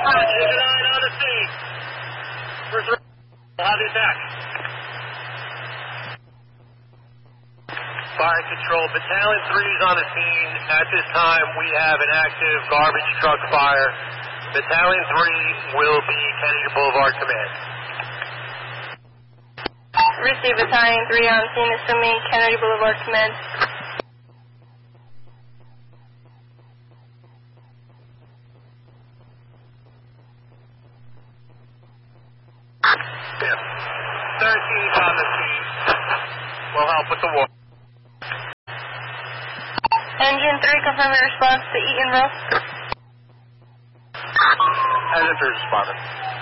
Unit 9 on the scene. First we'll have the attack. Fire control. Battalion 3 is on the scene. At this time, we have an active garbage truck fire. Battalion 3 will be Kennedy Boulevard Command. Receive Battalion 3 on scene, assuming Kennedy Boulevard Command. Yeah. 13 on the scene. We'll help with the war. Engine 3, confirm your response to Eaton Row. Engine 3 responded.